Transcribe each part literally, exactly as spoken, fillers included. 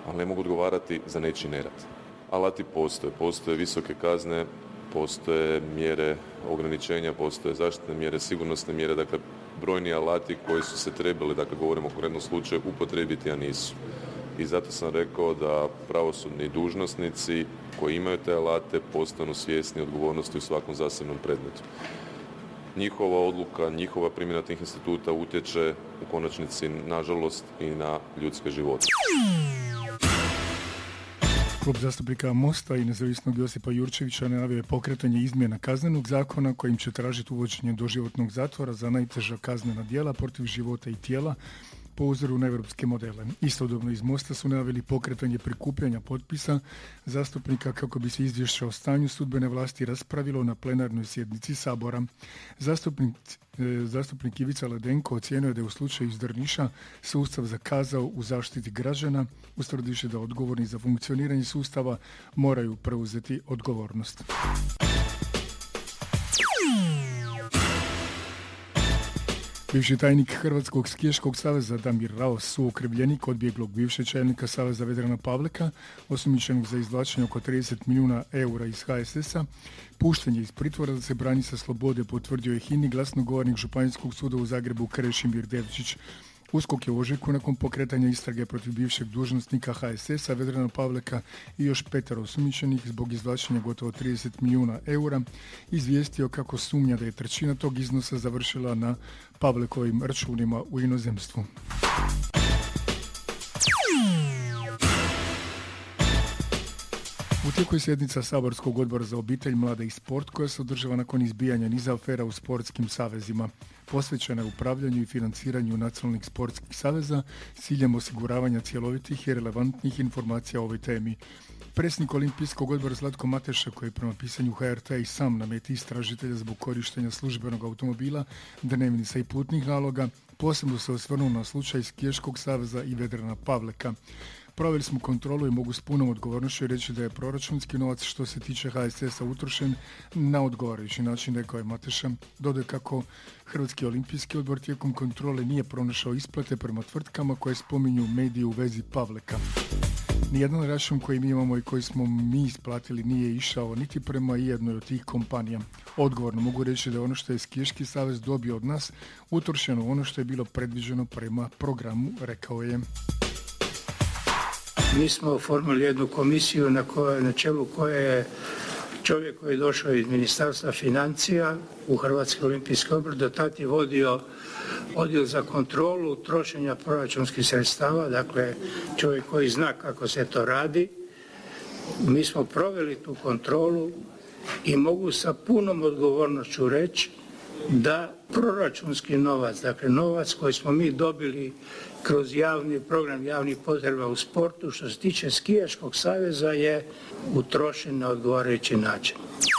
ali ne mogu odgovarati za nečiji nerad. Alati postoje, postoje visoke kazne, postoje mjere ograničenja, postoje zaštitne mjere, sigurnosne mjere, dakle brojni alati koji su se trebali, dakle govorimo o konkretnom slučaju, upotrijebiti, a nisu. I zato sam rekao da pravosudni dužnosnici koji imaju te alate postanu svjesni odgovornosti u svakom zasebnom predmetu. Njihova odluka, njihova primjena tih instituta utječe u konačnici, nažalost, i na ljudske živote. Klub zastupnika Mosta i nezavisnog Josipa Jurčevića najavio je pokretanje izmjena kaznenog zakona kojim će tražiti uvođenje doživotnog zatvora za najteža kaznena djela protiv života i tijela po uzoru na europske modele. Istodobno iz Mosta su najavili pokretanje prikupljanja potpisa zastupnika kako bi se izvješće o stanju sudbene vlasti raspravilo na plenarnoj sjednici Sabora. Zastupnik, e, zastupnik Ivica Ledenko ocijenio da je u slučaju iz Drniša sustav zakazao u zaštiti građana, ustvrdivši da odgovorni za funkcioniranje sustava moraju preuzeti odgovornost. Bivši tajnik Hrvatskog skijaškog saveza Damir Raos, suokrivljenik odbjeglog bivšeg čelnika Saveza Vedrana Pavleka, osumnjičenog za izvlačenje oko trideset milijuna eura iz ha es es a, pušten je iz pritvora da se brani sa slobode, potvrdio je Hini glasnogovornik Županijskog suda u Zagrebu Krešimir Devčić. USKOK je u ožujku nakon pokretanja istrage protiv bivšeg dužnosnika ha es es a Vedrana Pavleka i još petero osumnjičenih zbog izvlačenja gotovo trideset milijuna eura izvijestio kako sumnja da je trećina tog iznosa završila na Pavlekovim računima u inozemstvu. U tijeku je sjednica Saborskog odbora za obitelj, mlade i sport koja se održava nakon izbijanja niza afera u sportskim savezima. Posvećena je upravljanju i financiranju nacionalnih sportskih saveza s ciljem osiguravanja cjelovitih i relevantnih informacija o ovoj temi. Predsjednik Olimpijskog odbora Zlatko Mateša, koji je prema pisanju ha er te i sam na meti istražitelja zbog korištenja službenog automobila, dnevnica i putnih naloga, posebno se osvrnuo na slučaj Skijaškog saveza i Vedrana Pavleka. Proveli smo kontrolu i mogu s punom odgovornošću reći da je proračunski novac što se tiče ha es es a utrošen na odgovarajući način, rekao je Mateša. Dodao kako Hrvatski olimpijski odbor tijekom kontrole nije pronašao isplate prema tvrtkama koje spominju mediji u vezi Pavleka. Nijedan račun koji mi imamo i koji smo mi isplatili nije išao niti prema jednoj od tih kompanija. Odgovorno mogu reći da ono što je Skijaški savez dobio od nas utrošeno ono što je bilo predviđeno prema programu, rekao je. Mi smo oformili jednu komisiju na, koje, na čelu koje je čovjek koji je došao iz Ministarstva financija u Hrvatski olimpijski odbor, do tad je vodio odjel za kontrolu trošenja proračunskih sredstava, dakle čovjek koji zna kako se to radi. Mi smo proveli tu kontrolu i mogu sa punom odgovornošću reći da proračunski novac, dakle novac koji smo mi dobili kroz javni program javnih potreba u sportu, što se tiče Skijaškog saveza, je utrošen na odgovarajući način.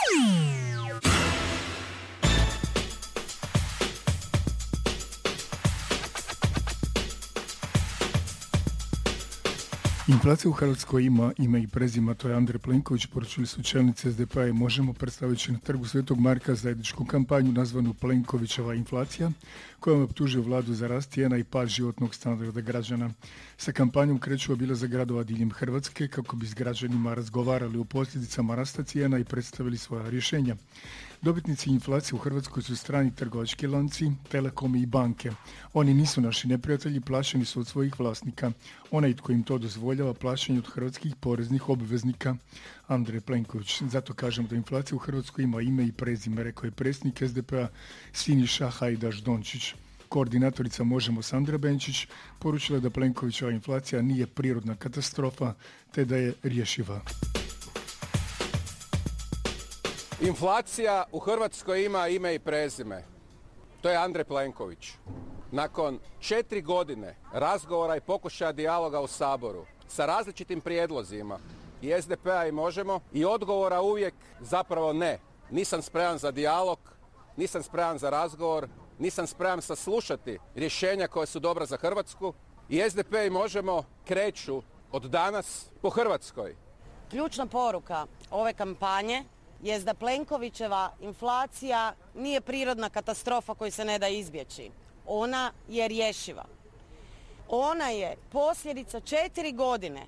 Inflacija u Hrvatskoj ima ime i prezima, to je Andrej Plenković, poručili su čelnici es de pe a i Možemo, predstavljajući na trgu Svetog Marka zajedničku kampanju nazvanu Plenkovićeva inflacija, kojom je optužio vladu za rast cijena i pad životnog standarda građana. Sa kampanjom kreću obilaze gradova diljem Hrvatske kako bi s građanima razgovarali o posljedicama rasta cijena i predstavili svoja rješenja. Dobitnici inflacije u Hrvatskoj su strani trgovački lanci, telekomi i banke. Oni nisu naši neprijatelji, plaćeni su od svojih vlasnika. Onaj tko im to dozvoljava plaćanje od hrvatskih poreznih obveznika. Andrej Plenković. Zato kažem da inflacija u Hrvatskoj ima ime i prezime, rekao je predsjednik es de pe a Siniša Hajdaš Dončić. Koordinatorica Možemo Sandra Benčić poručila da Plenkovićeva inflacija nije prirodna katastrofa, te da je rješiva. Inflacija u Hrvatskoj ima ime i prezime. To je Andrej Plenković. Nakon četiri godine razgovora i pokušaja dijaloga u Saboru sa različitim prijedlozima i es de pe a i Možemo i odgovora uvijek zapravo ne. Nisam spreman za dijalog, nisam spreman za razgovor, nisam spreman saslušati rješenja koja su dobra za Hrvatsku i es de pe i Možemo kreću od danas po Hrvatskoj. Ključna poruka ove kampanje jest da Plenkovićeva inflacija nije prirodna katastrofa koju se ne da izbjeći. Ona je rješiva. Ona je posljedica četiri godine